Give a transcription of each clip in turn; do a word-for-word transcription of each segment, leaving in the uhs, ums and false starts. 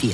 vier.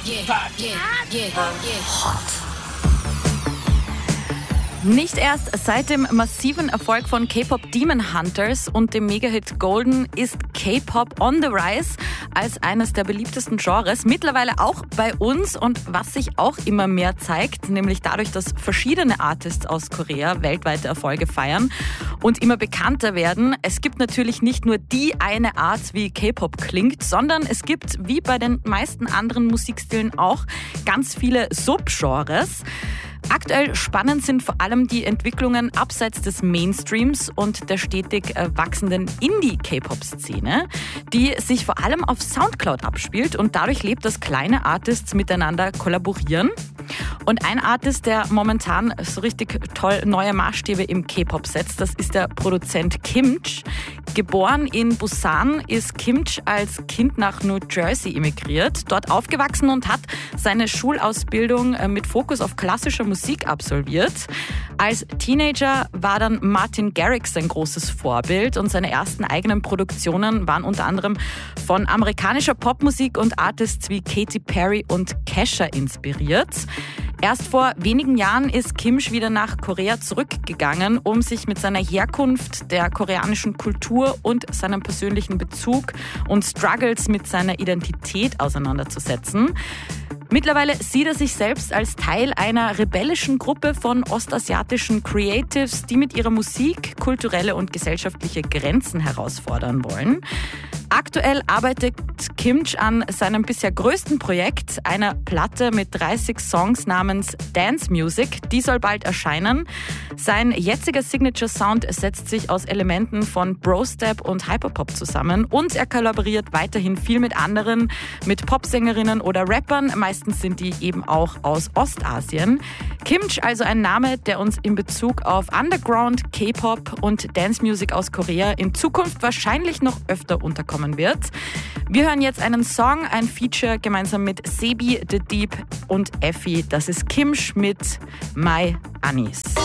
Nicht erst seit dem massiven Erfolg von K-Pop Demon Hunters und dem Megahit Golden ist K-Pop on the rise als eines der beliebtesten Genres. Mittlerweile auch bei uns, und was sich auch immer mehr zeigt, nämlich dadurch, dass verschiedene Artists aus Korea weltweite Erfolge feiern und immer bekannter werden. Es gibt natürlich nicht nur die eine Art, wie K-Pop klingt, sondern es gibt, wie bei den meisten anderen Musikstilen auch, ganz viele Subgenres. Aktuell spannend sind vor allem die Entwicklungen abseits des Mainstreams und der stetig wachsenden Indie-K-Pop-Szene, die sich vor allem auf Soundcloud abspielt und dadurch lebt, dass kleine Artists miteinander kollaborieren. Und ein Artist, der momentan so richtig toll neue Maßstäbe im K-Pop setzt, das ist der Produzent Kimchi. Geboren in Busan ist Kimchi als Kind nach New Jersey emigriert, dort aufgewachsen und hat seine Schulausbildung mit Fokus auf klassischer Musik absolviert. Als Teenager war dann Martin Garrix sein großes Vorbild und seine ersten eigenen Produktionen waren unter anderem von amerikanischer Popmusik und Artists wie Katy Perry und Kesha inspiriert. Erst vor wenigen Jahren ist Kimchi wieder nach Korea zurückgegangen, um sich mit seiner Herkunft, der koreanischen Kultur und seinem persönlichen Bezug und Struggles mit seiner Identität auseinanderzusetzen. Mittlerweile sieht er sich selbst als Teil einer rebellischen Gruppe von ostasiatischen Creatives, die mit ihrer Musik kulturelle und gesellschaftliche Grenzen herausfordern wollen. Aktuell arbeitet Kimchi an seinem bisher größten Projekt, einer Platte mit dreißig Songs namens Dance Music. Die soll bald erscheinen. Sein jetziger Signature-Sound setzt sich aus Elementen von Brostep und Hyperpop zusammen und er kollaboriert weiterhin viel mit anderen, mit Popsängerinnen oder Rappern. Meistens sind die eben auch aus Ostasien. Kimchi also ein Name, der uns in Bezug auf Underground, K-Pop und Dance Music aus Korea in Zukunft wahrscheinlich noch öfter unterkommen wird. Wir hören jetzt einen Song, ein Feature gemeinsam mit Sebi, The Deep und Effi. Das ist Kimchi mit My Anis.